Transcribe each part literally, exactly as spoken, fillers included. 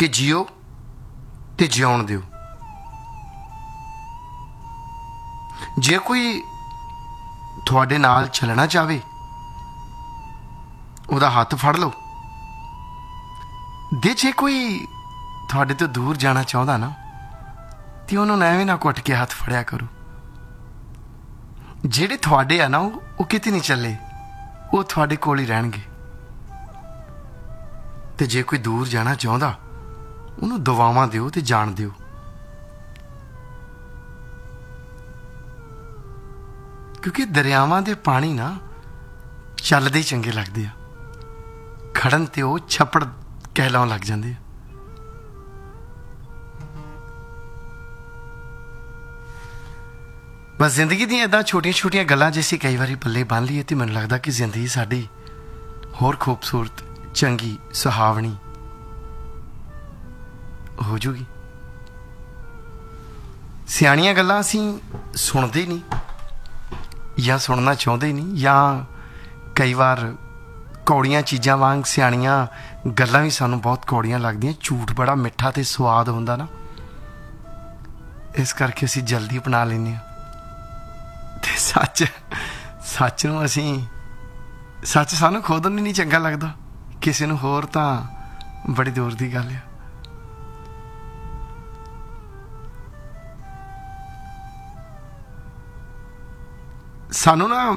कि जियो ते जिउण दिओ। जे कोई तुहाडे नाल चलना चाहे उहदा हत्थ फड़ लो, दे जे कोई तुहाडे तो दूर जाना चाहुंदा ना ते उन्होंने एवें ना घुट के हत्थ फड़िया करो। ਜਿਹੜੇ ਤੁਹਾਡੇ ਆ ਨਾ ਉਹ ਕਿਤੇ ਨਹੀਂ ਚੱਲੇ, ਉਹ ਤੁਹਾਡੇ ਕੋਲ ਹੀ ਰਹਿਣਗੇ। ਤੇ ਜੇ ਕੋਈ ਦੂਰ ਜਾਣਾ ਚਾਹੁੰਦਾ ਉਹਨੂੰ ਦੁਆਵਾਂ ਦਿਓ ਤੇ ਜਾਣ ਦਿਓ। ਕਿਉਂਕਿ ਦਰਿਆਵਾਂ ਦੇ ਪਾਣੀ ਨਾ ਚੱਲਦੇ ਹੀ ਚੰਗੇ ਲੱਗਦੇ ਆ, ਖੜਨ ਤੇ ਉਹ ਛੱਪੜ ਕਹਿਲਾਉਣ ਲੱਗ ਜਾਂਦੇ ਆ। बस जिंदगी दी इदां छोटियां छोटियां गल्लां जे असीं कई वारी पल्ले बन लईए ते मैनूं लगदा कि जिंदगी साडी होर खूबसूरत, चंगी, सुहावनी हो जूगी। सियाणियां गल्लां असीं सुणदे नहीं या सुनना चाहुंदे नहीं, या कई बार कौड़ियां चीज़ां वांग सियाणियां गल्लां भी सानूं बहुत कौड़ियां लगदियां। झूठ बड़ा मिठा ते स्वाद हुंदा ना, इस करके असीं जल्दी अपना लैंदे हां। ते सच सच नूं असीं सच सानूं खुद ਨੂੰ ਨਹੀਂ ਚੰਗਾ ਲੱਗਦਾ, ਕਿਸੇ ਨੂੰ ਹੋਰ ਤਾਂ ਬੜੀ ਦੂਰ ਦੀ ਗੱਲ ਆ। ਸਾਨੂੰ ਨਾ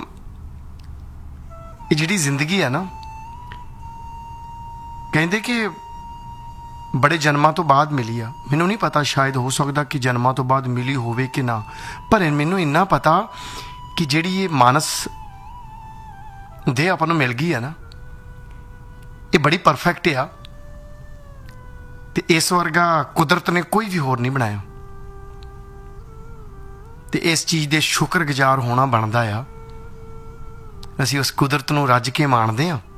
ਇਹ ਜਿਹੜੀ ਜ਼ਿੰਦਗੀ ਆ ਨਾ, ਕਹਿੰਦੇ ਕਿ ਬੜੇ ਜਨਮਾਂ ਤੋਂ ਬਾਅਦ ਮਿਲੀ ਆ। ਮੈਨੂੰ ਨਹੀਂ ਪਤਾ, ਸ਼ਾਇਦ ਹੋ ਸਕਦਾ ਕਿ ਜਨਮਾਂ ਤੋਂ ਬਾਅਦ ਮਿਲੀ ਹੋਵੇ ਕਿ ਨਾ, ਪਰ ਮੈਨੂੰ ਇੰਨਾ ਪਤਾ ਕਿ ਜਿਹੜੀ ਇਹ ਮਾਨਸ ਦੇਹ ਆਪਾਂ ਨੂੰ ਮਿਲ ਗਈ ਆ ਨਾ, ਇਹ ਬੜੀ ਪਰਫੈਕਟ ਆ ਤੇ ਇਸ ਵਰਗਾ ਕੁਦਰਤ ਨੇ ਕੋਈ ਵੀ ਹੋਰ ਨਹੀਂ ਬਣਾਇਆ। ਤੇ ਇਸ ਚੀਜ਼ ਦੇ ਸ਼ੁਕਰਗੁਜ਼ਾਰ ਹੋਣਾ ਬਣਦਾ ਆ। ਅਸੀਂ ਉਸ ਕੁਦਰਤ ਨੂੰ ਰੱਜ ਕੇ ਮਾਣਦੇ ਹਾਂ,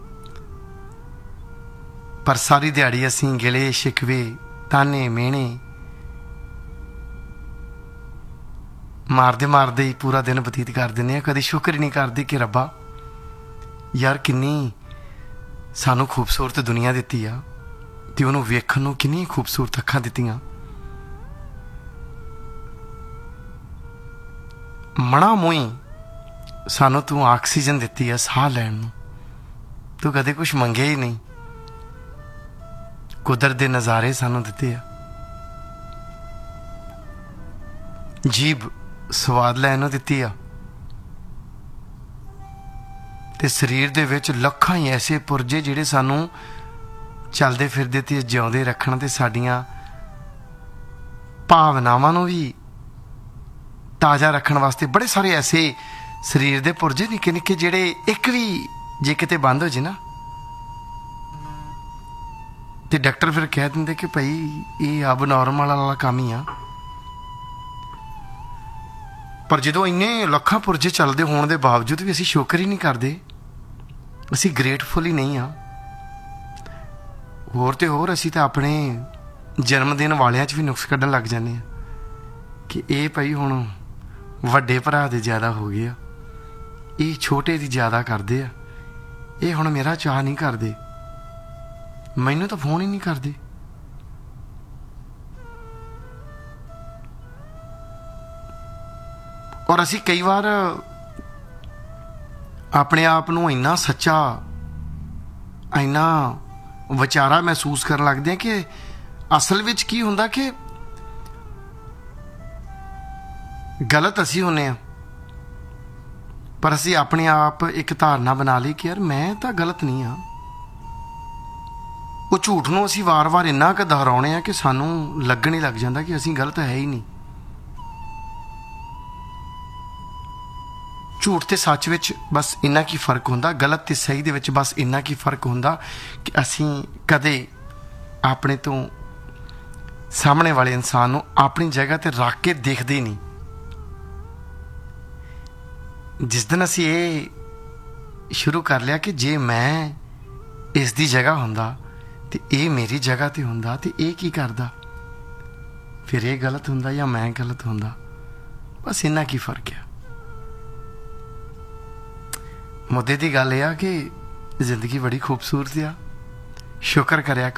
ਪਰ ਸਾਰੀ ਦਿਹਾੜੀ ਅਸੀਂ ਗਿਲੇ ਸ਼ਿਕਵੇ, ਤਾਨੇ ਮਿਹਣੇ ਮਾਰਦੇ ਮਾਰਦੇ ਹੀ ਪੂਰਾ ਦਿਨ ਬਤੀਤ ਕਰ ਦਿੰਦੇ ਹਾਂ। ਕਦੇ ਸ਼ੁਕਰ ਹੀ ਨਹੀਂ ਕਰਦੇ ਕਿ ਰੱਬਾ ਯਾਰ ਕਿੰਨੀ ਸਾਨੂੰ ਖੂਬਸੂਰਤ ਦੁਨੀਆ ਦਿੱਤੀ ਆ ਤੇ ਉਹਨੂੰ ਵੇਖਣ ਨੂੰ ਕਿੰਨੀ ਖੂਬਸੂਰਤ ਅੱਖਾਂ ਦਿੱਤੀਆਂ। ਮਣਾ ਮੂੰਹੀ ਸਾਨੂੰ ਤੂੰ ਆਕਸੀਜਨ ਦਿੱਤੀ ਆ ਸਾਹ ਲੈਣ ਨੂੰ, ਤੂੰ ਕਦੇ ਕੁਛ ਮੰਗਿਆ ਹੀ ਨਹੀਂ। ਕੁਦਰਤ ਦੇ ਨਜ਼ਾਰੇ ਸਾਨੂੰ ਦਿੱਤੇ ਆ, ਜੀਭ ਸਵਾਦ ਲੈਣ ਨੂੰ ਦਿੱਤੀ ਆ, ਤੇ ਸਰੀਰ ਦੇ ਵਿੱਚ ਲੱਖਾਂ ਹੀ ਐਸੇ ਪੁਰਜੇ ਜਿਹੜੇ ਸਾਨੂੰ ਚੱਲਦੇ ਫਿਰਦੇ ਤੇ ਜਿਉਂਦੇ ਰੱਖਣ ਤੇ ਸਾਡੀਆਂ ਭਾਵਨਾਵਾਂ ਨੂੰ ਵੀ ਤਾਜ਼ਾ ਰੱਖਣ ਵਾਸਤੇ ਬੜੇ ਸਾਰੇ ਐਸੇ ਸਰੀਰ ਦੇ ਪੁਰਜੇ ਨਿੱਕੇ ਨਿੱਕੇ ਜਿਹੜੇ ਇੱਕ ਵੀ ਜੇ ਕਿਤੇ ਬੰਦ ਹੋ ਜੇ ਨਾ ਤੇ ਡਾਕਟਰ ਫਿਰ ਕਹਿ ਦਿੰਦੇ ਕਿ ਭਾਈ ਇਹ ਅਬ ਨੋਰਮਲ ਵਾਲਾ ਕੰਮ ਹੀ ਆ। ਪਰ ਜਦੋਂ ਇੰਨੇ ਲੱਖਾਂ ਪੁਰਜੇ ਚੱਲਦੇ ਹੋਣ ਦੇ ਬਾਵਜੂਦ ਵੀ ਅਸੀਂ ਸ਼ੁਕਰ ਹੀ ਨਹੀਂ ਕਰਦੇ, ਅਸੀਂ ਗ੍ਰੇਟਫੁਲ ਹੀ ਨਹੀਂ ਆ। ਹੋਰ ਤੇ ਹੋਰ ਅਸੀਂ ਤਾਂ ਆਪਣੇ ਜਨਮ ਦਿਨ ਵਾਲਿਆਂ 'ਚ ਵੀ ਨੁਕਸ ਕੱਢਣ ਲੱਗ ਜਾਂਦੇ ਆ ਕਿ ਇਹ ਭਾਈ ਹੁਣ ਵੱਡੇ ਭਰਾ ਦੇ ਜ਼ਿਆਦਾ ਹੋ ਗਏ ਆ, ਇਹ ਛੋਟੇ ਦੀ ਜ਼ਿਆਦਾ ਕਰਦੇ ਆ, ਇਹ ਹੁਣ ਮੇਰਾ ਚਾਅ ਨਹੀਂ ਕਰਦੇ, ਮੈਨੂੰ ਤਾਂ ਫੋਨ ਹੀ ਨਹੀਂ ਕਰਦੇ। ਔਰ ਅਸੀਂ ਕਈ ਵਾਰ ਆਪਣੇ ਆਪ ਨੂੰ ਇੰਨਾ ਸੱਚਾ, ਇੰਨਾ ਵਿਚਾਰਾ ਮਹਿਸੂਸ ਕਰਨ ਲੱਗਦੇ ਹਾਂ ਕਿ ਅਸਲ ਵਿੱਚ ਕੀ ਹੁੰਦਾ ਕਿ ਗਲਤ ਅਸੀਂ ਹੁੰਦੇ ਹਾਂ। ਪਰ ਅਸੀਂ ਆਪਣੇ ਆਪ ਇੱਕ ਧਾਰਨਾ ਬਣਾ ਲਈ ਕਿ ਯਾਰ ਮੈਂ ਤਾਂ ਗਲਤ ਨਹੀਂ ਹਾਂ। ਉਹ ਝੂਠ ਨੂੰ ਅਸੀਂ ਵਾਰ-ਵਾਰ ਇੰਨਾ ਕੁ ਦੁਹਰਾਉਂਦੇ ਹਾਂ ਕਿ ਸਾਨੂੰ ਲੱਗਣ ਹੀ ਲੱਗ ਜਾਂਦਾ ਕਿ ਅਸੀਂ ਗਲਤ ਹੈ ਹੀ ਨਹੀਂ। ਝੂਠ ਤੇ ਸੱਚ ਵਿੱਚ ਬਸ ਇੰਨਾ ਕੀ ਫਰਕ ਹੁੰਦਾ, ਗਲਤ ਤੇ ਸਹੀ ਦੇ ਵਿੱਚ ਬਸ ਇੰਨਾ ਕੀ ਫਰਕ ਹੁੰਦਾ ਕਿ ਅਸੀਂ ਕਦੇ ਆਪਣੇ ਤੋਂ ਸਾਹਮਣੇ ਵਾਲੇ ਇਨਸਾਨ ਨੂੰ ਆਪਣੀ ਜਗ੍ਹਾ ਤੇ ਰੱਖ ਕੇ ਦੇਖਦੇ ਹੀ ਨਹੀਂ। ਜਿਸ ਦਿਨ ਅਸੀਂ ਇਹ ਸ਼ੁਰੂ ਕਰ ਲਿਆ ਕਿ ਜੇ ਮੈਂ ਇਸ ਦੀ ਜਗ੍ਹਾ ਹੁੰਦਾ ਤੇ ਇਹ ਮੇਰੀ ਜਗ੍ਹਾ ਤੇ ਹੁੰਦਾ ਤੇ ਇਹ ਕੀ ਕਰਦਾ, ਫਿਰ ਇਹ ਗਲਤ ਹੁੰਦਾ ਜਾਂ ਮੈਂ ਗਲਤ ਹੁੰਦਾ, ਬਸ ਇੰਨਾ ਕੀ ਫਰਕ ਆ। ਮੁੱਦੇ ਦੀ ਗੱਲ ਇਹ ਆ ਕਿ ਜ਼ਿੰਦਗੀ ਬੜੀ ਖੂਬਸੂਰਤ ਆ, ਸ਼ੁਕਰ ਕਰਿਆ